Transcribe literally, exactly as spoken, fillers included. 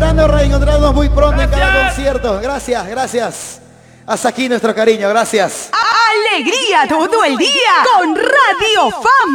esperando reencontrarnos muy pronto Gracias. en cada concierto. Gracias, gracias. Hasta aquí nuestro cariño, gracias. Alegría todo el día con Radio Fama.